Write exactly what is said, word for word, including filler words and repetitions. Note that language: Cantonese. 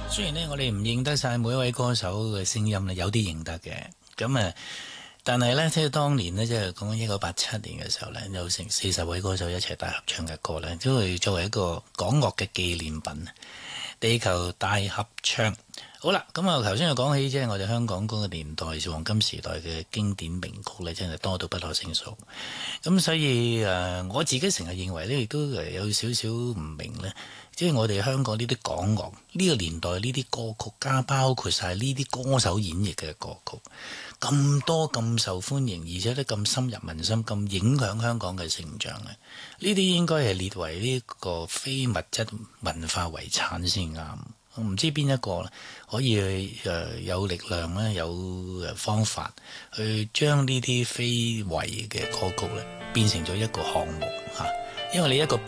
雖然咧，我哋唔認得晒每一位歌手嘅聲音咧，有啲認得嘅。咁啊，但係咧，即係當年呢，即係講緊一九八七年嘅時候咧，有成四十位歌手一齊大合唱嘅歌咧，都會作為一個港樂嘅紀念品。地球大合唱，好啦，咁啊，頭先又講起即係我哋香港嗰個年代黃金時代嘅經典名曲咧，真係多到不可勝數。咁所以誒、呃，我自己成日認為咧，亦都有少少唔明咧。即係我哋香港呢啲港樂呢個年代呢啲歌曲，加包括晒呢啲歌手演繹嘅歌曲，咁多咁受歡迎，而且都咁深入民心，咁影響香港嘅成長咧，呢啲應該係列為呢個非物質文化遺產先啱。我唔知邊一個可以誒有力量咧，有方法去將呢啲非遺嘅歌曲咧變成咗一個項目嚇，因為你一個